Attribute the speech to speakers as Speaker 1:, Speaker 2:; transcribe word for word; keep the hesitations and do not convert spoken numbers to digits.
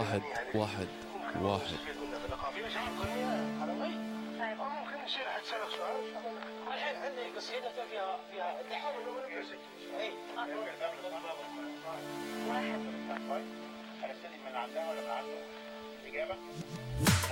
Speaker 1: واحد واحد واحد.
Speaker 2: طيب ممكن نصير حتسألك سؤال؟ الحين عندي قصيدة فيها فيها تحاول اي واحد. هنستلم من عندها ولا من عنده؟ إجابة؟